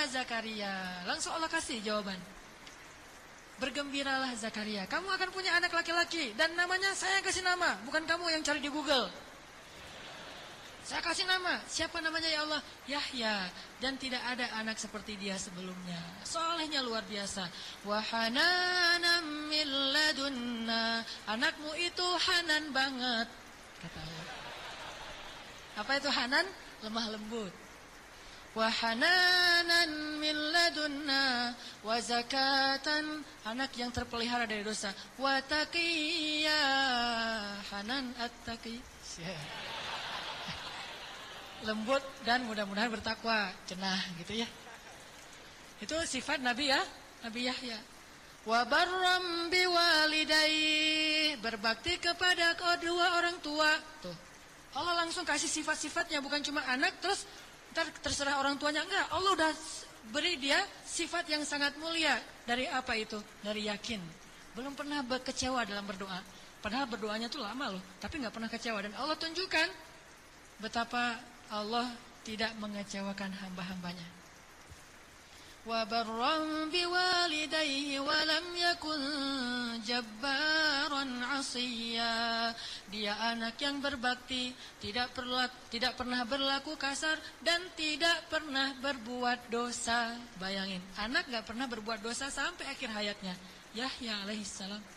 ya Zakaria. Langsung Allah kasih jawaban. Bergembiralah Zakaria, kamu akan punya anak laki-laki dan namanya saya kasih nama, bukan kamu yang cari di Google. Saya kasih nama. Siapa namanya ya Allah? Yahya. Dan tidak ada anak seperti dia sebelumnya. Solehnya luar biasa. Wa hananan min ladunna. Anakmu itu hanan banget, kata Allah. Apa itu hanan? Lemah lembut. Wa hananan min ladunna wa zakatan, anak yang terpelihara dari dosa. Wa taqiyya, hanan at-taqi. Lembut dan mudah-mudahan bertakwa, cenah gitu ya. Itu sifat Nabi ya, Nabi Yahya. Wa barram biwalidayhi, berbakti kepada kedua orang tua. Tuh. Allah langsung kasih sifat-sifatnya, bukan cuma anak terus terserah orang tuanya, enggak. Allah udah beri dia sifat yang sangat mulia. Dari apa itu? Dari yakin. Belum pernah kecewa dalam berdoa. Padahal berdoanya tuh lama loh, tapi enggak pernah kecewa. Dan Allah tunjukkan betapa Allah tidak mengecewakan hamba-hambanya. Wa barram biwalidayhi wa lam yakun jabbaran 'asiyya. Dia anak yang berbakti, tidak pernah berlaku kasar dan tidak pernah berbuat dosa. Bayangin, anak enggak pernah berbuat dosa sampai akhir hayatnya. Yahya alaihissalam.